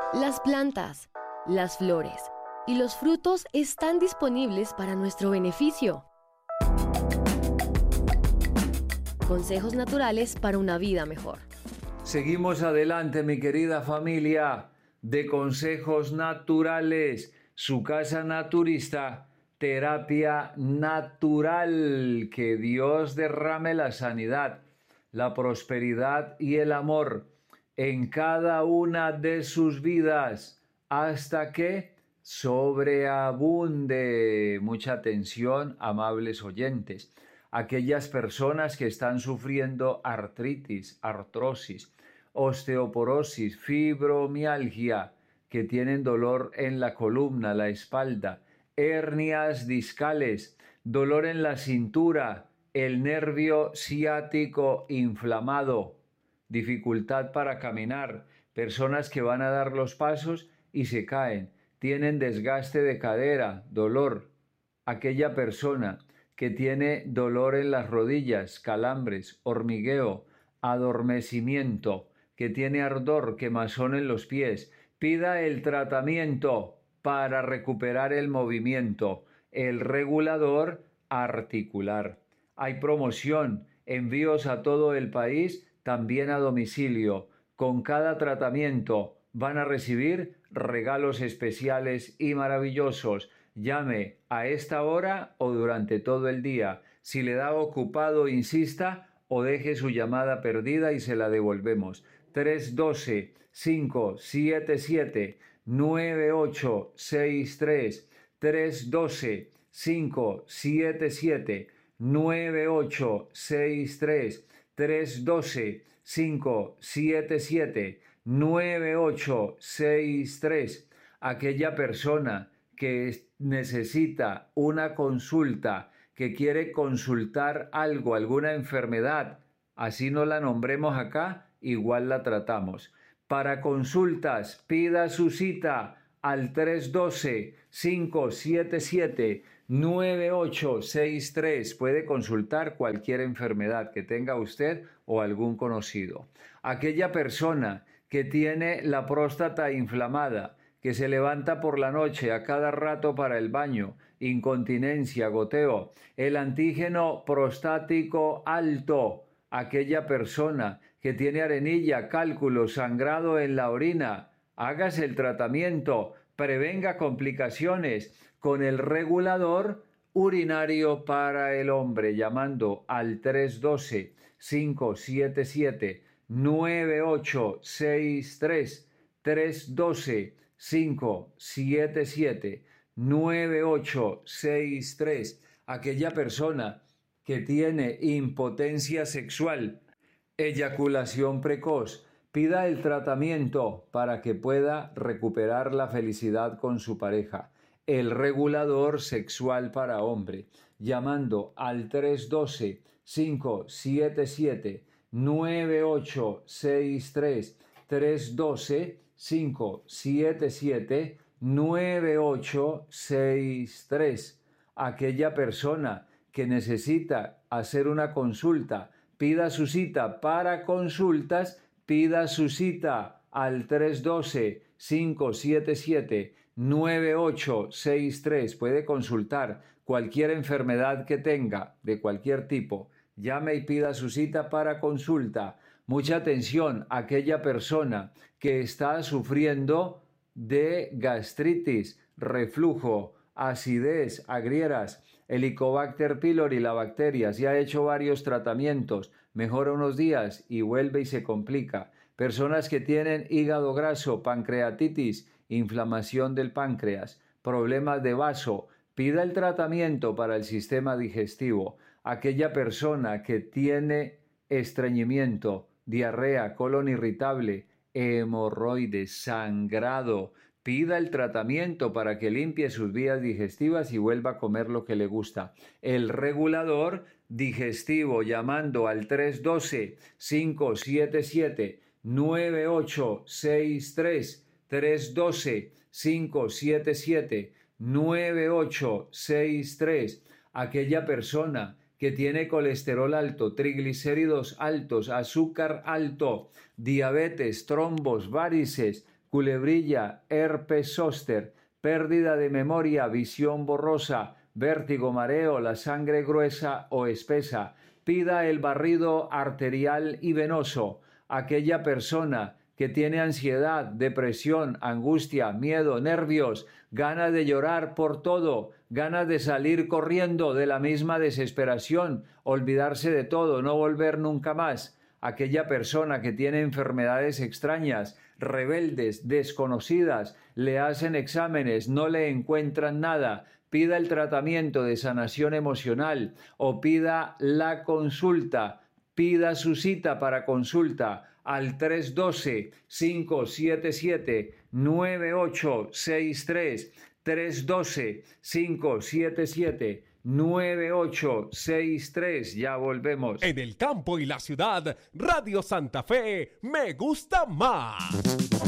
Las plantas, las flores y los frutos están disponibles para nuestro beneficio. Consejos naturales para una vida mejor. Seguimos adelante, mi querida familia de Consejos Naturales, su casa naturista, terapia natural. Que Dios derrame la sanidad, la prosperidad y el amor en cada una de sus vidas hasta que sobreabunde. Mucha atención, amables oyentes. Aquellas personas que están sufriendo artritis, artrosis, osteoporosis, fibromialgia, que tienen dolor en la columna, la espalda, hernias discales, dolor en la cintura, el nervio ciático inflamado, dificultad para caminar, personas que van a dar los pasos y se caen, tienen desgaste de cadera, dolor, aquella persona que tiene dolor en las rodillas, calambres, hormigueo, adormecimiento, que tiene ardor, quemazón en los pies, pida el tratamiento para recuperar el movimiento, el regulador articular. Hay promoción, envíos a todo el país, también a domicilio. Con cada tratamiento van a recibir regalos especiales y maravillosos. Llame a esta hora o durante todo el día. Si le da ocupado, insista o deje su llamada perdida y se la devolvemos. 312-577-9863. 312-577-9863. 312-577-9863. Aquella persona que necesita una consulta, que quiere consultar algo, alguna enfermedad, así no la nombremos acá, igual la tratamos. Para consultas, pida su cita al 312-577-9863. Puede consultar cualquier enfermedad que tenga usted o algún conocido. Aquella persona que tiene la próstata inflamada, que se levanta por la noche a cada rato para el baño, incontinencia, goteo, el antígeno prostático alto, aquella persona que tiene arenilla, cálculo, sangrado en la orina, hágase el tratamiento, prevenga complicaciones con el regulador urinario para el hombre, llamando al 312-577-9863, 312-577-9863. Aquella persona que tiene impotencia sexual, eyaculación precoz, pida el tratamiento para que pueda recuperar la felicidad con su pareja. El regulador sexual para hombre, llamando al 312-577-9863, 312-577-9863. Aquella persona que necesita hacer una consulta, pida su cita para consultas, pida su cita al 312-577-9863. Puede consultar cualquier enfermedad que tenga, de cualquier tipo. Llame y pida su cita para consulta. Mucha atención, aquella persona que está sufriendo de gastritis, reflujo, acidez, agrieras, Helicobacter pylori, la bacteria, se ha hecho varios tratamientos, mejora unos días y vuelve y se complica. Personas que tienen hígado graso, pancreatitis, inflamación del páncreas, problemas de vaso, pida el tratamiento para el sistema digestivo. Aquella persona que tiene estreñimiento, diarrea, colon irritable, hemorroides, sangrado, pida el tratamiento para que limpie sus vías digestivas y vuelva a comer lo que le gusta. El regulador digestivo, llamando al 312-577-9863, 312-577-9863. Aquella persona que tiene colesterol alto, triglicéridos altos, azúcar alto, diabetes, trombos, varices, culebrilla, herpes zóster, pérdida de memoria, visión borrosa, vértigo, mareo, la sangre gruesa o espesa. Pida el barrido arterial y venoso. Aquella persona que tiene ansiedad, depresión, angustia, miedo, nervios, ganas de llorar por todo, ganas de salir corriendo de la misma desesperación, olvidarse de todo, no volver nunca más. Aquella persona que tiene enfermedades extrañas, rebeldes, desconocidas, le hacen exámenes, no le encuentran nada, pida el tratamiento de sanación emocional o pida la consulta, pida su cita para consulta al 312-577-9863, 312-577-9863. Ya volvemos. En el campo y la ciudad, Radio Santa Fe me gusta más.